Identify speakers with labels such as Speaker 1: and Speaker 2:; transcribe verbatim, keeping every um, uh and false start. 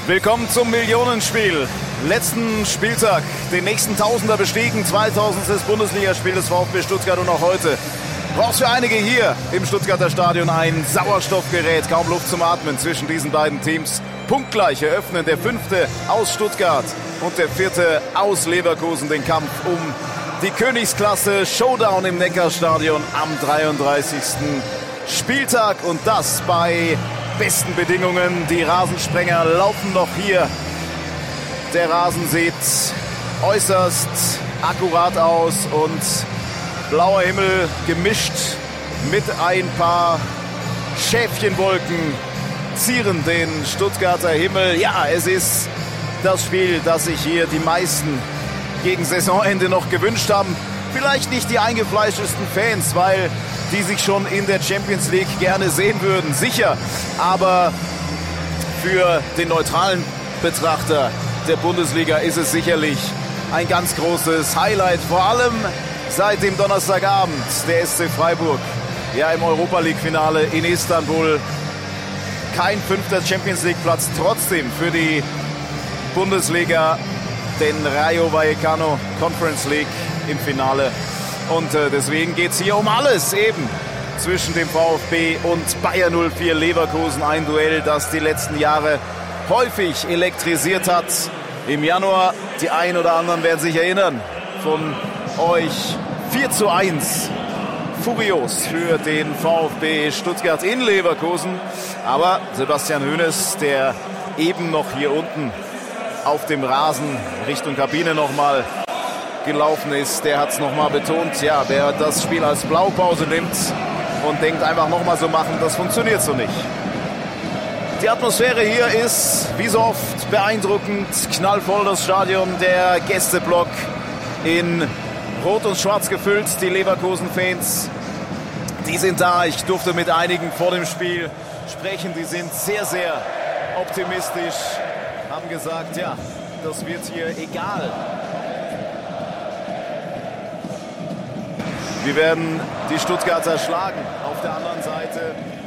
Speaker 1: Willkommen zum Millionenspiel. Letzten Spieltag, den nächsten Tausender bestiegen, zweitausendstes Bundesligaspiel des VfB Stuttgart und auch heute braucht für einige hier im Stuttgarter Stadion ein Sauerstoffgerät, kaum Luft zum Atmen zwischen diesen beiden Teams. Punktgleich eröffnen der fünfte aus Stuttgart und der vierte aus Leverkusen den Kampf um die Königsklasse. Showdown im Neckarstadion am dreiunddreißigsten Spieltag und das bei besten Bedingungen. Die Rasensprenger laufen noch hier. Der Rasen sieht äußerst akkurat aus und blauer Himmel gemischt mit ein paar Schäfchenwolken zieren den Stuttgarter Himmel. Ja, es ist das Spiel, das sich hier die meisten gegen Saisonende noch gewünscht haben. Vielleicht nicht die eingefleischtesten Fans, weil die sich schon in der Champions League gerne sehen würden, sicher. Aber für den neutralen Betrachter der Bundesliga ist es sicherlich ein ganz großes Highlight. Vor allem seit dem Donnerstagabend der S C Freiburg ja im Europa-League-Finale in Istanbul. Kein fünfter Champions League-Platz, trotzdem für die Bundesliga, den Rayo Vallecano Conference League im Finale. Und äh, deswegen geht es hier um alles eben zwischen dem VfB und Bayer null vier Leverkusen. Ein Duell, das die letzten Jahre häufig elektrisiert hat. Im Januar, die einen oder anderen werden sich erinnern, von euch vier zu eins. Furios für den VfB Stuttgart in Leverkusen. Aber Sebastian Hoeneß, der eben noch hier unten auf dem Rasen Richtung Kabine nochmal gelaufen ist, der hat es nochmal betont, ja, wer das Spiel als Blaupause nimmt und denkt einfach nochmal so machen, das funktioniert so nicht. Die Atmosphäre hier ist wie so oft beeindruckend, knallvoll das Stadion, der Gästeblock in Rot und Schwarz gefüllt, die Leverkusen-Fans, die sind da, ich durfte mit einigen vor dem Spiel sprechen, die sind sehr, sehr optimistisch, haben gesagt, ja, das wird hier egal. Wir werden die Stuttgarter schlagen. Auf der anderen Seite